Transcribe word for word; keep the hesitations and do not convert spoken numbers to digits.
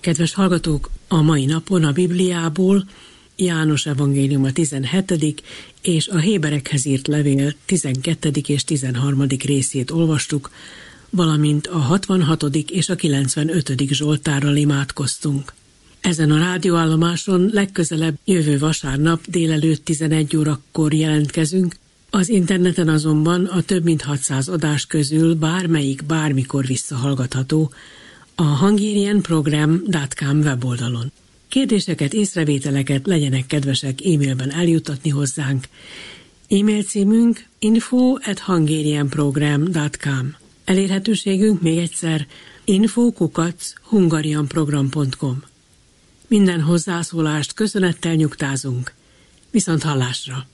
Kedves hallgatók, a mai napon a Bibliából János evangélium a tizenhetedik és a Héberekhez írt levél tizenkettedik és tizenharmadik részét olvastuk, valamint a hatvanhatodik és a kilencvenötödik Zsoltárral imádkoztunk. Ezen a rádióállomáson legközelebb jövő vasárnap délelőtt tizenegy órakor jelentkezünk, az interneten azonban a több mint hatszáz adás közül bármelyik bármikor visszahallgatható a hungarianprogram pont com weboldalon. Kérdéseket, észrevételeket legyenek kedvesek e-mailben eljuttatni hozzánk. E-mail címünk info at hungarianprogram pont com. Elérhetőségünk még egyszer info kukac hungarianprogram pont com. Minden hozzászólást köszönettel nyugtázunk. Viszont hallásra!